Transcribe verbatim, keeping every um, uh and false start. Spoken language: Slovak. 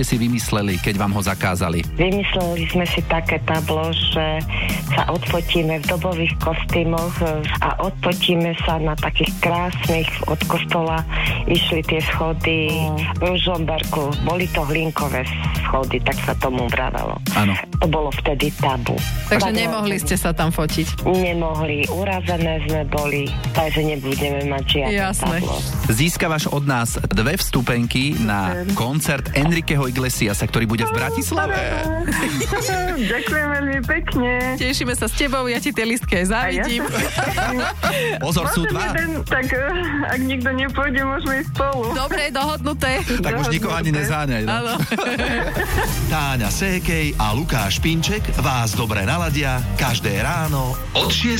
ste si vymysleli, keď vám ho zakázali? Vymysleli sme si také tablo, že sa odfotíme v dobových kostýmoch a odfotíme sa na takých krásnych od kostola. Išli tie schody v Ružomberku. Boli to hlinkové schody, tak sa tomu vravelo. Áno. To bolo vtedy tabu. Takže Tak nemohli ste sa tam fotiť. Nemohli. Urazené sme boli, takže nebudeme mať žiadne Jasné. tablo. Získavaš od nás dve vstupenky na koncert Enriqueho Iglesiasa, ktorý bude v Bratislave. Ďakujem veľmi pekne. Tešíme sa s tebou, ja ti tie listky aj závidím. Pozor, sú Môžem dva. jeden, tak eh, ak nikto nepôjde, môžeme ísť spolu. Dobre, dohodnuté. Tak už nikoho ani nezáňaj. No? Áno. Táňa Sékej a Lukáš Pinček vás dobre naladia každé ráno od šiestej